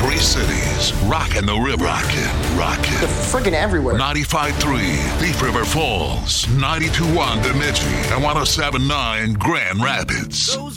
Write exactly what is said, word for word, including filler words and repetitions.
Three cities. Rockin' the River. Rockin', rockin'. Friggin' everywhere. ninety-five point three Thief River Falls. ninety-two point one Bemidji. And one oh seven point nine Grand Rapids.